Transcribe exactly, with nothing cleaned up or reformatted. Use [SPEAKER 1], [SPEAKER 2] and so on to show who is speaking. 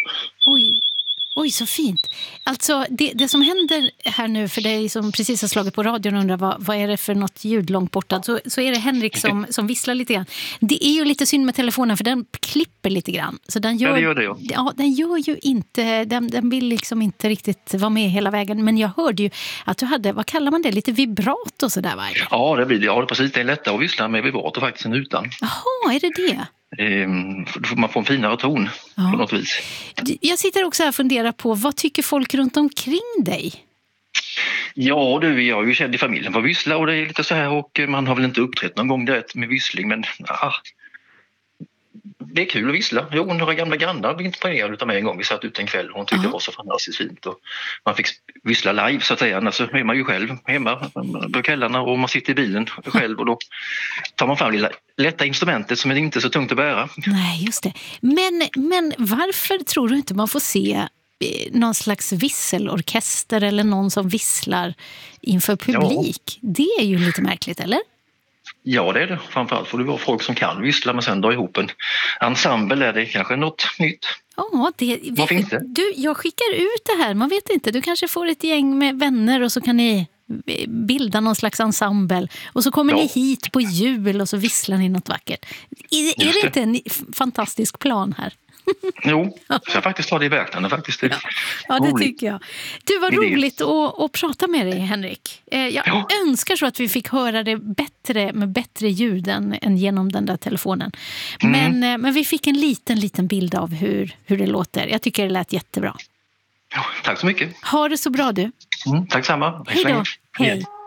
[SPEAKER 1] Oj, oj så fint. Alltså det, det som händer här nu för dig som precis har slagit på radion och undrar vad, vad är det för något ljud långt borta, så, så är det Henrik som, som visslar lite grann. Det är ju lite synd med telefonen för den klipper lite grann. Så den gör,
[SPEAKER 2] ja, det gör det. Ja.
[SPEAKER 1] Ja, den gör ju inte, den, den vill liksom inte riktigt vara med hela vägen. Men jag hörde ju att du hade, vad kallar man det, lite vibrat och sådär va?
[SPEAKER 2] Ja, det blir det. Ja, precis. Det är lättare att vissla med vibrato faktiskt än utan.
[SPEAKER 1] Jaha, är det det?
[SPEAKER 2] Ehm, då får man få en finare ton
[SPEAKER 1] Ja.
[SPEAKER 2] på något vis.
[SPEAKER 1] Jag sitter också här och funderar på, vad tycker folk runt omkring dig?
[SPEAKER 2] Ja, du, jag är ju känd i familjen för att vissla och det är lite så här, och man har väl inte uppträtt någon gång direkt med vissling, men ah, det är kul att vissla. Jo, några gamla grannar blev imponerade av mig en gång. Vi satt ut en kväll och hon tyckte
[SPEAKER 1] Ja.
[SPEAKER 2] det var så fantastiskt fint. Och man fick vissla live så att säga, annars så är man ju själv hemma på kvällarna och man sitter i bilen själv och då tar man fram lilla lätta instrumentet som är inte så tungt att bära.
[SPEAKER 1] Nej, just det. Men, men varför tror du inte man får se eh, någon slags visselorkester eller någon som visslar inför publik? Ja. Det är ju lite märkligt, eller?
[SPEAKER 2] Ja, det är det. Framförallt får det vara folk som kan vissla, men sen dra ihop en ensemble är det kanske något nytt.
[SPEAKER 1] Ja, det,
[SPEAKER 2] varför inte?
[SPEAKER 1] Du, jag skickar ut det här, man vet inte. Du kanske får ett gäng med vänner och så kan ni bilda någon slags ensemble. Och så kommer ja. ni hit på jul och så visslar ni något vackert. Är, är det, det inte en fantastisk plan här?
[SPEAKER 2] Jo, så jag faktiskt tar det i beaktande faktiskt. Det
[SPEAKER 1] ja. ja, det roligt. Tycker jag. Du, var roligt att, att prata med dig, Henrik. Jag ja. önskar så att vi fick höra det bättre med bättre ljud än, än genom den där telefonen. Mm. Men, men vi fick en liten, liten bild av hur, hur det låter. Jag tycker det lät jättebra.
[SPEAKER 2] Ja, tack så mycket.
[SPEAKER 1] Ha det så bra du.
[SPEAKER 2] Mm, tack samma.
[SPEAKER 1] Hej då. Hej.